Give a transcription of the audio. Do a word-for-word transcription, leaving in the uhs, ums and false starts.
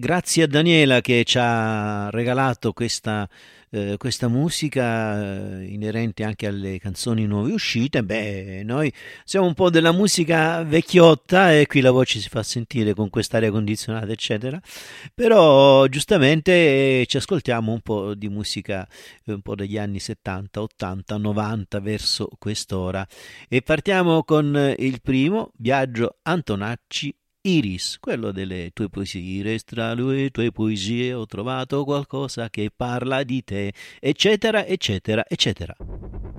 Grazie a Daniela che ci ha regalato questa, eh, questa musica eh, inerente anche alle canzoni nuove uscite. Beh, noi siamo un po' della musica vecchiotta e qui la voce si fa sentire con quest'aria condizionata, eccetera. Però giustamente eh, ci ascoltiamo un po' di musica eh, un po' degli anni settanta, ottanta, novanta verso quest'ora. E partiamo con eh, il primo, Biagio Antonacci. Iris, quello delle tue poesie. Iris, tra le tue poesie ho trovato qualcosa che parla di te, eccetera, eccetera, eccetera.